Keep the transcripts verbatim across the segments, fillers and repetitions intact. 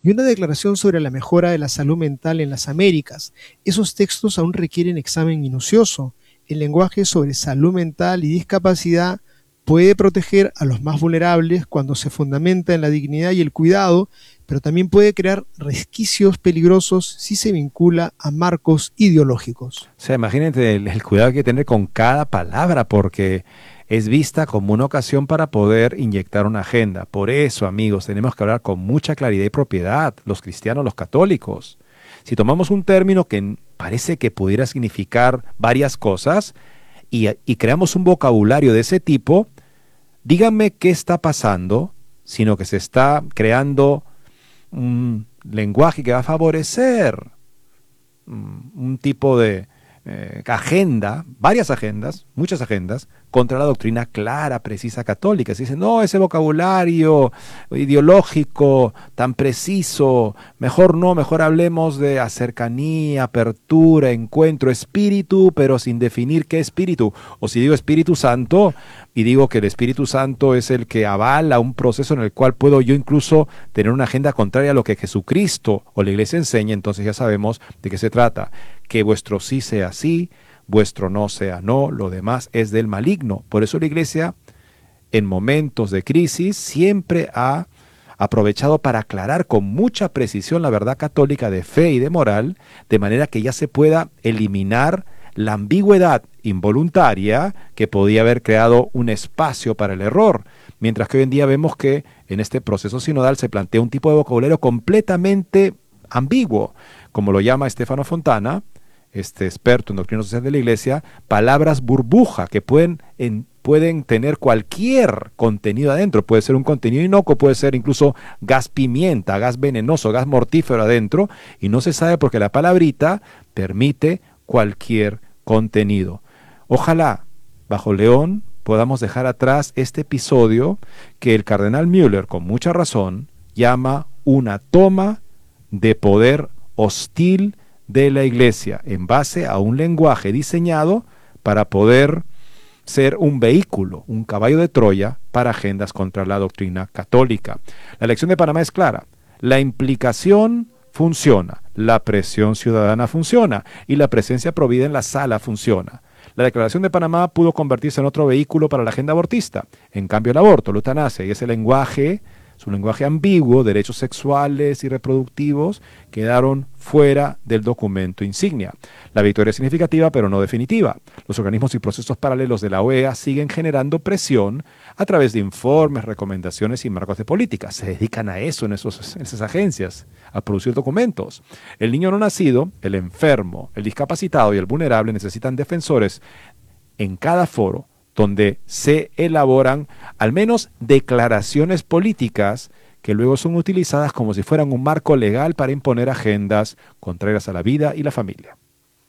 y una declaración sobre la mejora de la salud mental en las Américas. Esos textos aún requieren examen minucioso. El lenguaje sobre salud mental y discapacidad puede proteger a los más vulnerables cuando se fundamenta en la dignidad y el cuidado, pero también puede crear resquicios peligrosos si se vincula a marcos ideológicos. O sea, imagínate el, el cuidado que hay que tener con cada palabra, porque es vista como una ocasión para poder inyectar una agenda. Por eso, amigos, tenemos que hablar con mucha claridad y propiedad, los cristianos, los católicos. Si tomamos un término que parece que pudiera significar varias cosas y, y creamos un vocabulario de ese tipo, díganme qué está pasando, sino que se está creando un lenguaje que va a favorecer um, un tipo de eh, agenda, varias agendas, muchas agendas, contra la doctrina clara, precisa católica. Se dice, no, ese vocabulario ideológico tan preciso, mejor no, mejor hablemos de cercanía, apertura, encuentro, espíritu, pero sin definir qué espíritu. O si digo Espíritu Santo, y digo que el Espíritu Santo es el que avala un proceso en el cual puedo yo incluso tener una agenda contraria a lo que Jesucristo o la Iglesia enseña, entonces ya sabemos de qué se trata. Que vuestro sí sea sí, vuestro no sea no, lo demás es del maligno. Por eso la Iglesia, en momentos de crisis, siempre ha aprovechado para aclarar con mucha precisión la verdad católica de fe y de moral, de manera que ya se pueda eliminar la ambigüedad involuntaria que podía haber creado un espacio para el error, mientras que hoy en día vemos que en este proceso sinodal se plantea un tipo de vocabulario completamente ambiguo, como lo llama Stefano Fontana, este experto en doctrina social de la Iglesia, palabras burbuja que pueden, en, pueden tener cualquier contenido adentro. Puede ser un contenido inocuo, puede ser incluso gas pimienta, gas venenoso, gas mortífero adentro, y no se sabe porque la palabrita permite cualquier contenido. Ojalá, bajo León, podamos dejar atrás este episodio que el cardenal Müller, con mucha razón, llama una toma de poder hostil de la Iglesia, en base a un lenguaje diseñado para poder ser un vehículo, un caballo de Troya para agendas contra la doctrina católica. La elección de Panamá es clara. La implicación funciona, la presión ciudadana funciona y la presencia provida en la sala funciona. La declaración de Panamá pudo convertirse en otro vehículo para la agenda abortista. En cambio, el aborto, la eutanasia y ese lenguaje, su lenguaje ambiguo, derechos sexuales y reproductivos, quedaron fuera del documento insignia. La victoria es significativa, pero no definitiva. Los organismos y procesos paralelos de la O E A siguen generando presión a través de informes, recomendaciones y marcos de política. Se dedican a eso en, esos, en esas agencias, a producir documentos. El niño no nacido, el enfermo, el discapacitado y el vulnerable necesitan defensores en cada foro donde se elaboran al menos declaraciones políticas que luego son utilizadas como si fueran un marco legal para imponer agendas contrarias a la vida y la familia.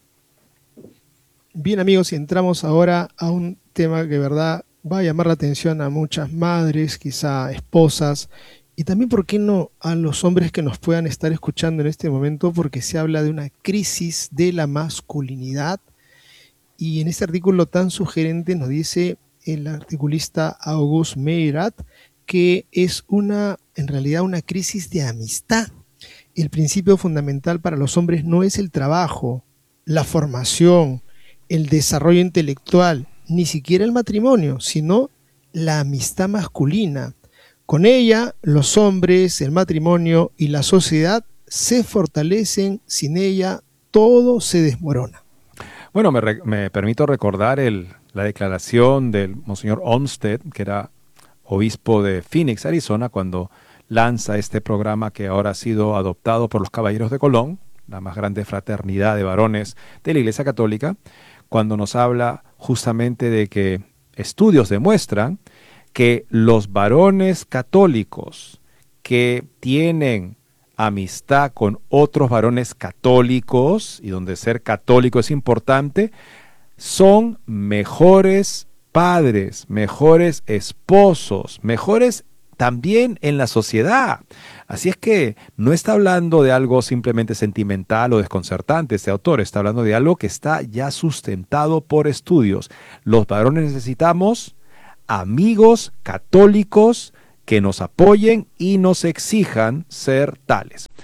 Bien, amigos, y entramos ahora a un tema que de verdad va a llamar la atención a muchas madres, quizá esposas, y también, ¿por qué no?, a los hombres que nos puedan estar escuchando en este momento, porque se habla de una crisis de la masculinidad. Y en este artículo tan sugerente nos dice el articulista August Meyrath que es una, en realidad, una crisis de amistad. El principio fundamental para los hombres no es el trabajo, la formación, el desarrollo intelectual, ni siquiera el matrimonio, sino la amistad masculina. Con ella, los hombres, el matrimonio y la sociedad se fortalecen. Sin ella, todo se desmorona. Bueno, me, re, me permito recordar el, la declaración del Monseñor Olmsted, que era obispo de Phoenix, Arizona, cuando lanza este programa que ahora ha sido adoptado por los Caballeros de Colón, la más grande fraternidad de varones de la Iglesia Católica, cuando nos habla justamente de que estudios demuestran que los varones católicos que tienen amistad con otros varones católicos, y donde ser católico es importante, son mejores padres, mejores esposos, mejores también en la sociedad. Así es que no está hablando de algo simplemente sentimental o desconcertante. Este autor está hablando de algo que está ya sustentado por estudios. Los varones necesitamos amigos católicos que nos apoyen y nos exijan ser tales.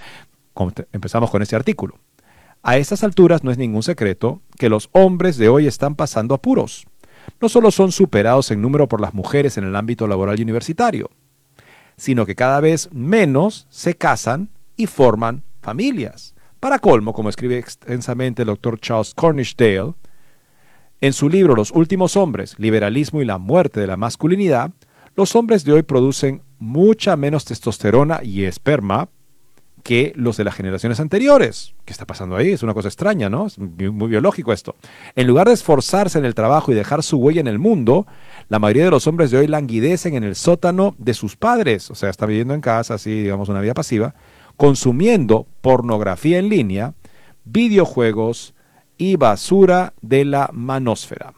Empezamos con este artículo. A estas alturas no es ningún secreto que los hombres de hoy están pasando apuros. No solo son superados en número por las mujeres en el ámbito laboral y universitario, sino que cada vez menos se casan y forman familias. Para colmo, como escribe extensamente el doctor Charles Cornishdale, en su libro Los últimos hombres, liberalismo y la muerte de la masculinidad, los hombres de hoy producen mucha menos testosterona y esperma que los de las generaciones anteriores. ¿Qué está pasando ahí? Es una cosa extraña, ¿no? Es muy, muy biológico esto. En lugar de esforzarse en el trabajo y dejar su huella en el mundo, la mayoría de los hombres de hoy languidecen en el sótano de sus padres, o sea, están viviendo en casa, así, digamos, una vida pasiva, consumiendo pornografía en línea, videojuegos y basura de la manósfera.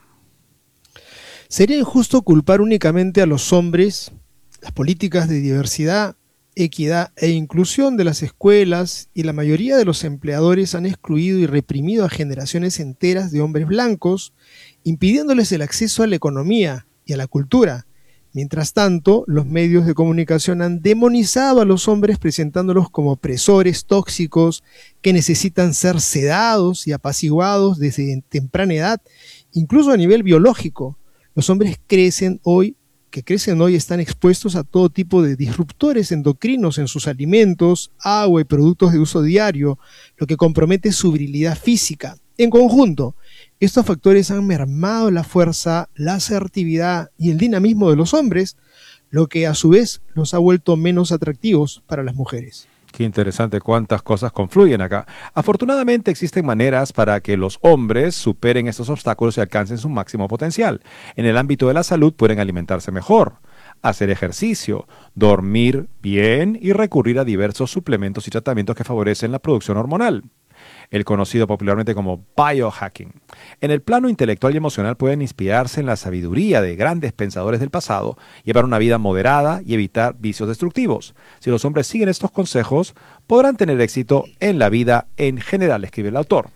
Sería injusto culpar únicamente a los hombres. Las políticas de diversidad, equidad e inclusión de las escuelas y la mayoría de los empleadores han excluido y reprimido a generaciones enteras de hombres blancos, impidiéndoles el acceso a la economía y a la cultura. Mientras tanto, los medios de comunicación han demonizado a los hombres presentándolos como opresores tóxicos que necesitan ser sedados y apaciguados desde temprana edad, incluso a nivel biológico. Los hombres crecen hoy que crecen hoy están expuestos a todo tipo de disruptores endocrinos en sus alimentos, agua y productos de uso diario, lo que compromete su virilidad física. En conjunto, estos factores han mermado la fuerza, la asertividad y el dinamismo de los hombres, lo que a su vez los ha vuelto menos atractivos para las mujeres. Qué interesante cuántas cosas confluyen acá. Afortunadamente existen maneras para que los hombres superen estos obstáculos y alcancen su máximo potencial. En el ámbito de la salud pueden alimentarse mejor, hacer ejercicio, dormir bien y recurrir a diversos suplementos y tratamientos que favorecen la producción hormonal, el conocido popularmente como biohacking. En el plano intelectual y emocional pueden inspirarse en la sabiduría de grandes pensadores del pasado, llevar una vida moderada y evitar vicios destructivos. Si los hombres siguen estos consejos, podrán tener éxito en la vida en general, escribe el autor.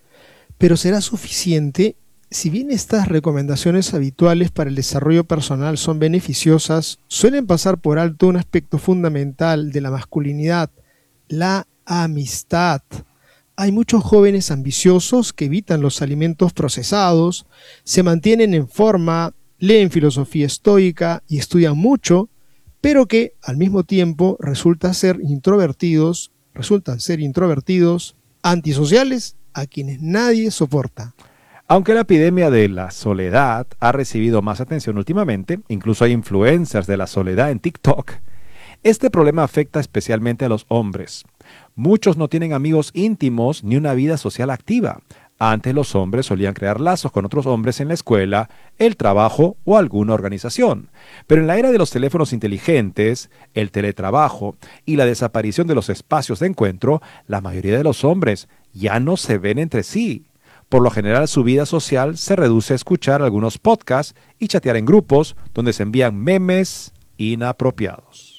Pero ¿será suficiente? Si bien estas recomendaciones habituales para el desarrollo personal son beneficiosas, suelen pasar por alto un aspecto fundamental de la masculinidad, la amistad. Hay muchos jóvenes ambiciosos que evitan los alimentos procesados, se mantienen en forma, leen filosofía estoica y estudian mucho, pero que al mismo tiempo resultan ser introvertidos, resultan ser introvertidos, antisociales, a quienes nadie soporta. Aunque la epidemia de la soledad ha recibido más atención últimamente, incluso hay influencers de la soledad en TikTok, este problema afecta especialmente a los hombres. Muchos no tienen amigos íntimos ni una vida social activa. Antes los hombres solían crear lazos con otros hombres en la escuela, el trabajo o alguna organización. Pero en la era de los teléfonos inteligentes, el teletrabajo y la desaparición de los espacios de encuentro, la mayoría de los hombres ya no se ven entre sí. Por lo general, su vida social se reduce a escuchar algunos podcasts y chatear en grupos donde se envían memes inapropiados.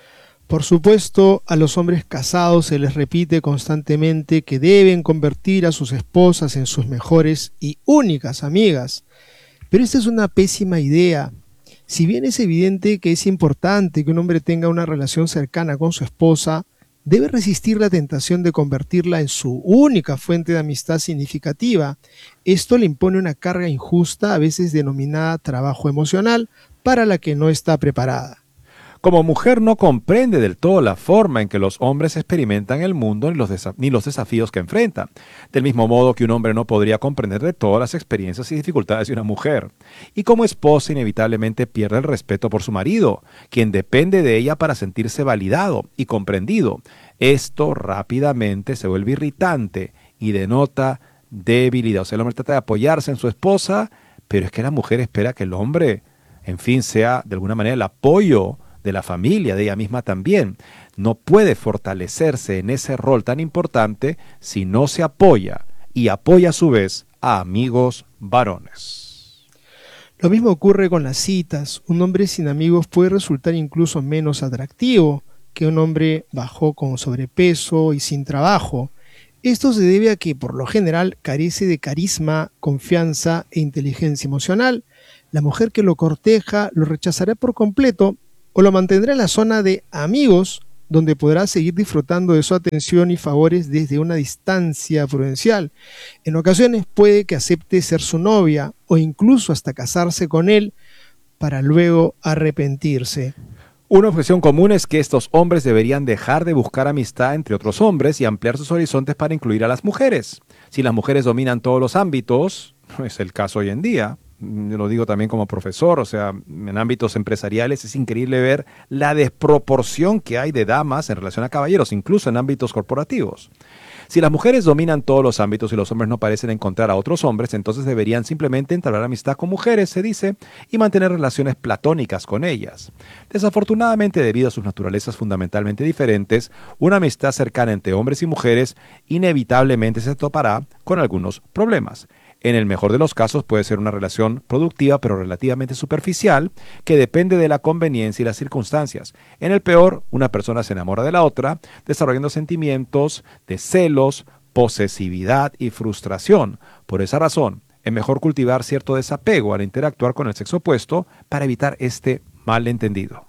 Por supuesto, a los hombres casados se les repite constantemente que deben convertir a sus esposas en sus mejores y únicas amigas. Pero esta es una pésima idea. Si bien es evidente que es importante que un hombre tenga una relación cercana con su esposa, debe resistir la tentación de convertirla en su única fuente de amistad significativa. Esto le impone una carga injusta, a veces denominada trabajo emocional, para la que no está preparada. Como mujer no comprende del todo la forma en que los hombres experimentan el mundo ni los, desa- ni los desafíos que enfrentan, del mismo modo que un hombre no podría comprender de todas las experiencias y dificultades de una mujer. Y como esposa inevitablemente pierde el respeto por su marido, quien depende de ella para sentirse validado y comprendido. Esto rápidamente se vuelve irritante y denota debilidad. O sea, el hombre trata de apoyarse en su esposa, pero es que la mujer espera que el hombre, en fin, sea de alguna manera el apoyo de la familia, de ella misma también. No puede fortalecerse en ese rol tan importante si no se apoya y apoya a su vez a amigos varones. Lo mismo ocurre con las citas. Un hombre sin amigos puede resultar incluso menos atractivo que un hombre bajo con sobrepeso y sin trabajo. Esto se debe a que, por lo general, carece de carisma, confianza e inteligencia emocional. La mujer que lo corteja lo rechazará por completo o lo mantendrá en la zona de amigos donde podrá seguir disfrutando de su atención y favores desde una distancia prudencial. En ocasiones puede que acepte ser su novia o incluso hasta casarse con él para luego arrepentirse. Una objeción común es que estos hombres deberían dejar de buscar amistad entre otros hombres y ampliar sus horizontes para incluir a las mujeres. Si las mujeres dominan todos los ámbitos, no es el caso hoy en día, yo lo digo también como profesor, o sea, en ámbitos empresariales es increíble ver la desproporción que hay de damas en relación a caballeros, incluso en ámbitos corporativos. Si las mujeres dominan todos los ámbitos y los hombres no parecen encontrar a otros hombres, entonces deberían simplemente entablar amistad con mujeres, se dice, y mantener relaciones platónicas con ellas. Desafortunadamente, debido a sus naturalezas fundamentalmente diferentes, una amistad cercana entre hombres y mujeres inevitablemente se topará con algunos problemas. En el mejor de los casos puede ser una relación productiva pero relativamente superficial que depende de la conveniencia y las circunstancias. En el peor, una persona se enamora de la otra, desarrollando sentimientos de celos, posesividad y frustración. Por esa razón, es mejor cultivar cierto desapego al interactuar con el sexo opuesto para evitar este malentendido.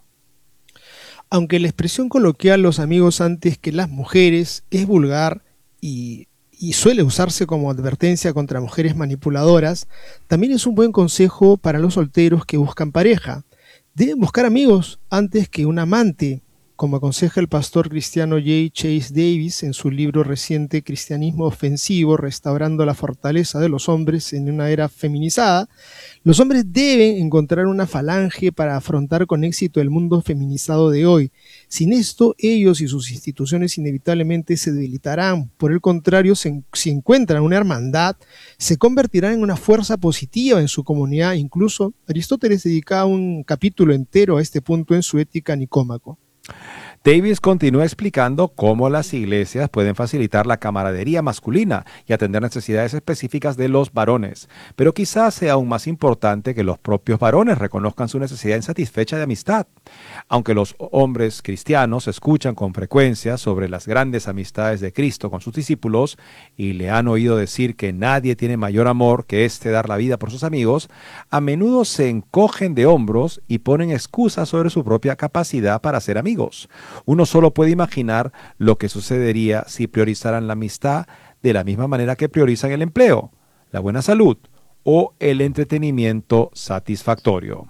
Aunque la expresión coloquial "los amigos antes que las mujeres" es vulgar y y suele usarse como advertencia contra mujeres manipuladoras, también es un buen consejo para los solteros que buscan pareja. Deben buscar amigos antes que un amante, como aconseja el pastor cristiano J. Chase Davis en su libro reciente Cristianismo Ofensivo, restaurando la fortaleza de los hombres en una era feminizada. Los hombres deben encontrar una falange para afrontar con éxito el mundo feminizado de hoy. Sin esto, ellos y sus instituciones inevitablemente se debilitarán. Por el contrario, si encuentran una hermandad, se convertirán en una fuerza positiva en su comunidad. Incluso Aristóteles dedicaba un capítulo entero a este punto en su Ética Nicómaco. Davis continúa explicando cómo las iglesias pueden facilitar la camaradería masculina y atender necesidades específicas de los varones, pero quizás sea aún más importante que los propios varones reconozcan su necesidad insatisfecha de amistad. Aunque los hombres cristianos escuchan con frecuencia sobre las grandes amistades de Cristo con sus discípulos y le han oído decir que nadie tiene mayor amor que este dar la vida por sus amigos, a menudo se encogen de hombros y ponen excusas sobre su propia capacidad para ser amigos. Uno solo puede imaginar lo que sucedería si priorizaran la amistad de la misma manera que priorizan el empleo, la buena salud o el entretenimiento satisfactorio.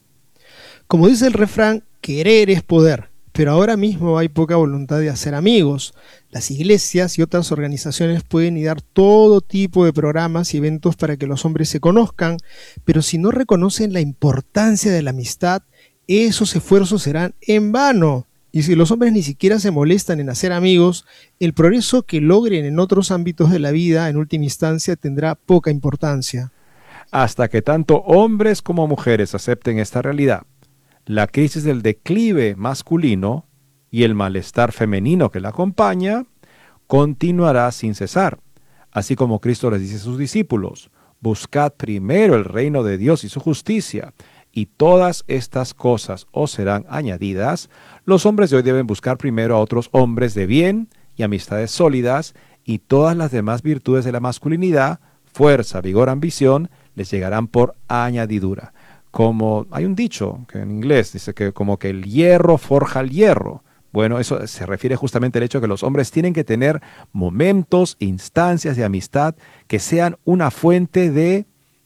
Como dice el refrán, querer es poder, pero ahora mismo hay poca voluntad de hacer amigos. Las iglesias y otras organizaciones pueden idear todo tipo de programas y eventos para que los hombres se conozcan, pero si no reconocen la importancia de la amistad, esos esfuerzos serán en vano. Y si los hombres ni siquiera se molestan en hacer amigos, el progreso que logren en otros ámbitos de la vida, en última instancia, tendrá poca importancia. Hasta que tanto hombres como mujeres acepten esta realidad, la crisis del declive masculino y el malestar femenino que la acompaña continuará sin cesar. Así como Cristo les dice a sus discípulos, buscad primero el reino de Dios y su justicia, y todas estas cosas os serán añadidas. Los hombres de hoy deben buscar primero a otros hombres de bien y amistades sólidas, y todas las demás virtudes de la masculinidad, fuerza, vigor, ambición, les llegarán por añadidura. Como hay un dicho que en inglés dice que como que el hierro forja el hierro. Bueno, eso se refiere justamente al hecho de que los hombres tienen que tener momentos, instancias de amistad que sean una fuente de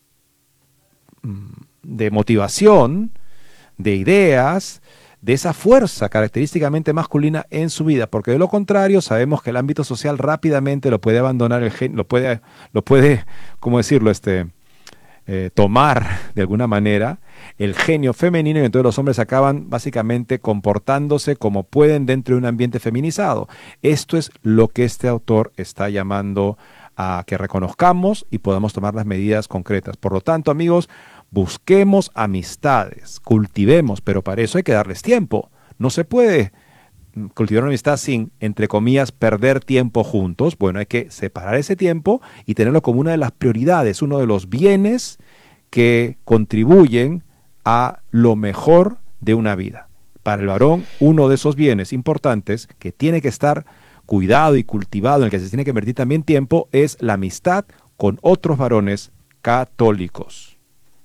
de motivación, de ideas, de esa fuerza característicamente masculina en su vida, porque de lo contrario sabemos que el ámbito social rápidamente lo puede abandonar, el gen, lo puede, lo puede, ¿cómo decirlo?, este, eh, tomar de alguna manera el genio femenino, y entonces los hombres acaban básicamente comportándose como pueden dentro de un ambiente feminizado. Esto es lo que este autor está llamando a que reconozcamos y podamos tomar las medidas concretas. Por lo tanto, amigos, busquemos amistades, cultivemos, pero para eso hay que darles tiempo. No se puede cultivar una amistad sin, entre comillas, perder tiempo juntos. Bueno, hay que separar ese tiempo y tenerlo como una de las prioridades, uno de los bienes que contribuyen a lo mejor de una vida. Para el varón, uno de esos bienes importantes que tiene que estar cuidado y cultivado, en el que se tiene que invertir también tiempo, es la amistad con otros varones católicos.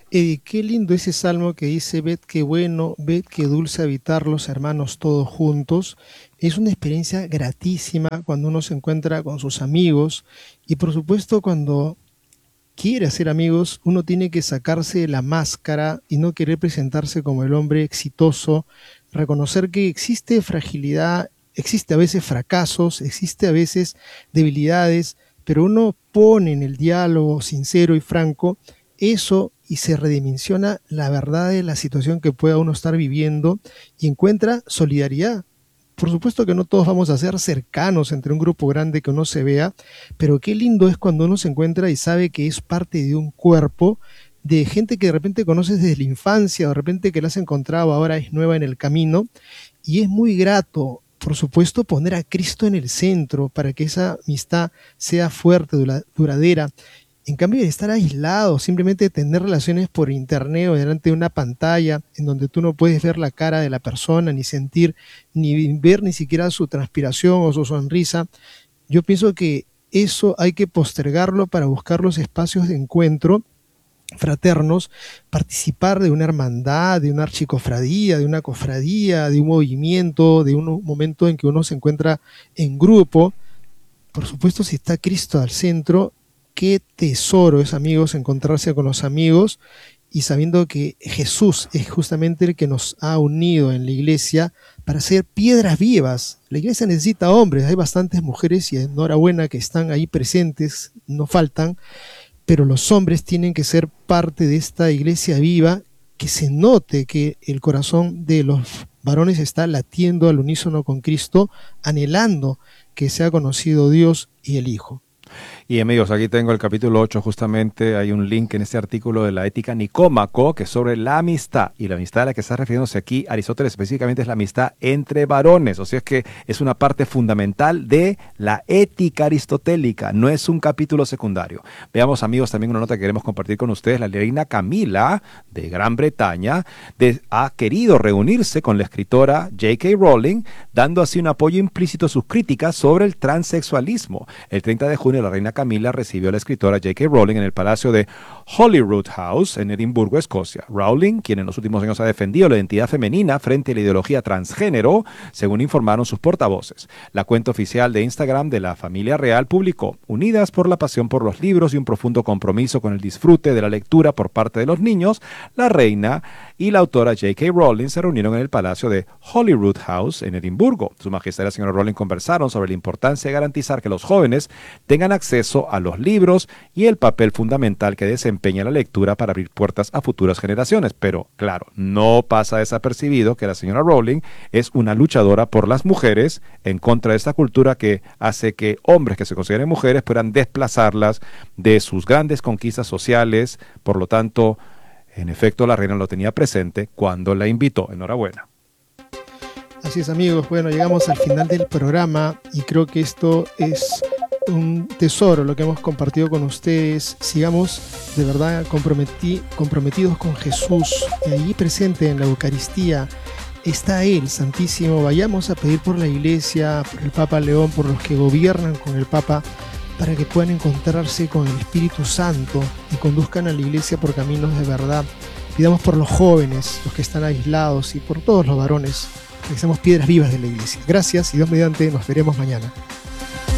Eh, qué lindo ese salmo que dice, ved qué bueno, ved qué dulce habitar los hermanos todos juntos. Es una experiencia gratísima cuando uno se encuentra con sus amigos y por supuesto cuando quiere hacer amigos, uno tiene que sacarse la máscara y no querer presentarse como el hombre exitoso, reconocer que existe fragilidad, existe a veces fracasos, existe a veces debilidades, pero uno pone en el diálogo sincero y franco eso y se redimensiona la verdad de la situación que pueda uno estar viviendo y encuentra solidaridad. Por supuesto que no todos vamos a ser cercanos entre un grupo grande que uno se vea, pero qué lindo es cuando uno se encuentra y sabe que es parte de un cuerpo de gente que de repente conoces desde la infancia, o de repente que la has encontrado ahora es nueva en el camino, y es muy grato, por supuesto, poner a Cristo en el centro para que esa amistad sea fuerte, dura- duradera. En cambio de estar aislado, simplemente tener relaciones por internet o delante de una pantalla en donde tú no puedes ver la cara de la persona, ni sentir, ni ver ni siquiera su transpiración o su sonrisa, yo pienso que eso hay que postergarlo para buscar los espacios de encuentro fraternos, participar de una hermandad, de una archicofradía, de una cofradía, de un movimiento, de un momento en que uno se encuentra en grupo. Por supuesto, si está Cristo al centro, qué tesoro es, amigos, encontrarse con los amigos y sabiendo que Jesús es justamente el que nos ha unido en la iglesia para ser piedras vivas. La iglesia necesita hombres, hay bastantes mujeres y enhorabuena que están ahí presentes, no faltan, pero los hombres tienen que ser parte de esta iglesia viva, que se note que el corazón de los varones está latiendo al unísono con Cristo, anhelando que sea conocido Dios y el Hijo. Y amigos, aquí tengo el capítulo ocho, justamente hay un link en este artículo de la Ética Nicómaco que es sobre la amistad, y la amistad a la que está refiriéndose aquí Aristóteles específicamente es la amistad entre varones, o sea es que es una parte fundamental de la ética aristotélica, no es un capítulo secundario. Veamos, amigos, también una nota que queremos compartir con ustedes. La reina Camila de Gran Bretaña de, ha querido reunirse con la escritora J K Rowling, dando así un apoyo implícito a sus críticas sobre el transexualismo. El treinta de junio la reina Camila recibió a la escritora J K Rowling en el Palacio de Holyrood House en Edimburgo, Escocia. Rowling, quien en los últimos años ha defendido la identidad femenina frente a la ideología transgénero, según informaron sus portavoces. La cuenta oficial de Instagram de la familia real publicó: unidas por la pasión por los libros y un profundo compromiso con el disfrute de la lectura por parte de los niños, la reina y la autora J K Rowling se reunieron en el Palacio de Holyrood House en Edimburgo. Su majestad y la señora Rowling conversaron sobre la importancia de garantizar que los jóvenes tengan acceso a los libros y el papel fundamental que desempeña la lectura para abrir puertas a futuras generaciones. Pero, claro, no pasa desapercibido que la señora Rowling es una luchadora por las mujeres en contra de esta cultura que hace que hombres que se consideren mujeres puedan desplazarlas de sus grandes conquistas sociales. Por lo tanto, en efecto, la reina lo tenía presente cuando la invitó. Enhorabuena. Así es, amigos. Bueno, llegamos al final del programa y creo que esto es un tesoro lo que hemos compartido con ustedes. Sigamos de verdad comprometi- comprometidos con Jesús, y allí presente en la Eucaristía está Él, Santísimo. Vayamos a pedir por la Iglesia, por el Papa León, por los que gobiernan con el Papa, para que puedan encontrarse con el Espíritu Santo y conduzcan a la Iglesia por caminos de verdad. Pidamos por los jóvenes, los que están aislados, y por todos los varones, que seamos piedras vivas de la Iglesia. Gracias y Dios mediante, nos veremos mañana.